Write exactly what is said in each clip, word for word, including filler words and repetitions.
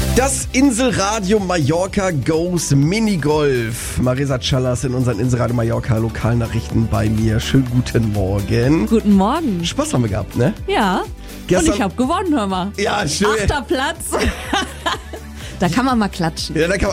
Das Inselradio Mallorca Goes Minigolf. Marisa Callas in unseren Inselradio Mallorca Lokalnachrichten bei mir. Schönen guten Morgen. Guten Morgen. Spaß haben wir gehabt, ne? Ja. Gestern- Und ich habe gewonnen, hör mal. Ja, schön. Achter Platz. Da kann man mal klatschen. Ja, da kann man...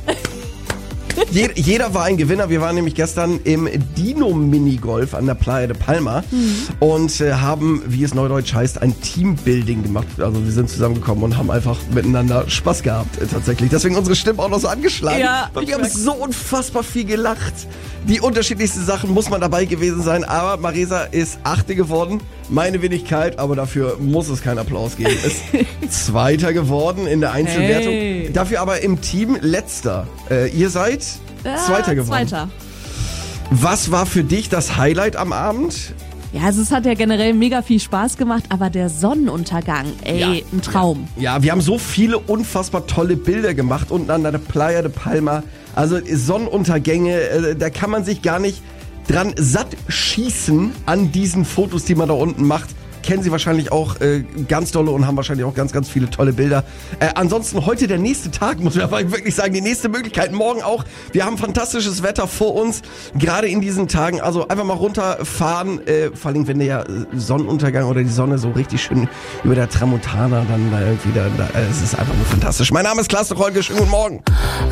Jed- Jeder war ein Gewinner. Wir waren nämlich gestern im Dino-Minigolf an der Playa de Palma Mhm. und äh, haben, wie es neudeutsch heißt, ein Teambuilding gemacht. Also wir sind zusammengekommen und haben einfach miteinander Spaß gehabt, äh, tatsächlich. Deswegen unsere Stimmen auch noch so angeschlagen. Ja, und ich wir haben merk's. so unfassbar viel gelacht. Die unterschiedlichsten Sachen muss man dabei gewesen sein. Aber Marisa ist Achte geworden. Meine Wenigkeit, aber dafür muss es keinen Applaus geben. Ist Zweiter geworden in der Einzelwertung. Hey. Dafür aber im Team Letzter. Äh, ihr seid Ja, Zweiter geworden. Zweiter. Was war für dich das Highlight am Abend? Ja, also es hat ja generell mega viel Spaß gemacht, aber der Sonnenuntergang, ey, Ja. ein Traum. Ja, wir haben so viele unfassbar tolle Bilder gemacht unten an der Playa de Palma. Also Sonnenuntergänge, äh, da kann man sich gar nicht dran satt schießen an diesen Fotos, die man da unten macht. Kennen Sie wahrscheinlich auch äh, ganz dolle und haben wahrscheinlich auch ganz, ganz viele tolle Bilder. Äh, ansonsten heute der nächste Tag, muss man aber wirklich sagen, die nächste Möglichkeit. Morgen auch. Wir haben fantastisches Wetter vor uns, gerade in diesen Tagen. Also einfach mal runterfahren, äh, vor allem wenn der äh, Sonnenuntergang oder die Sonne so richtig schön über der Tramontana dann da irgendwie, da, da, äh, es ist einfach nur fantastisch. Mein Name ist Klaas Rolke, schönen guten Morgen.